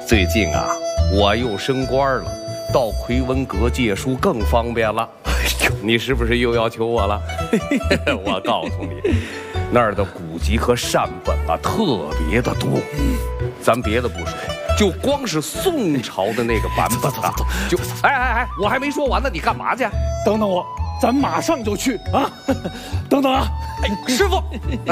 最近啊，我又升官了，到奎文阁借书更方便了。你是不是又要求我了？我告诉你，那儿的古籍和善本啊，特别的多。咱别的不说，就光是宋朝的那个版本啊，就哎，我还没说完呢，你干嘛去？ 等等我，咱马上就去啊！等等啊， 哎，师傅。